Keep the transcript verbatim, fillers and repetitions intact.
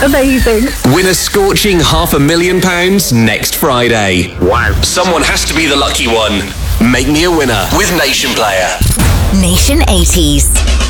Amazing. Win a scorching half a million pounds next Friday. Wow. Someone has to be the lucky one. Make me a winner with Nation Player. Nation eighties.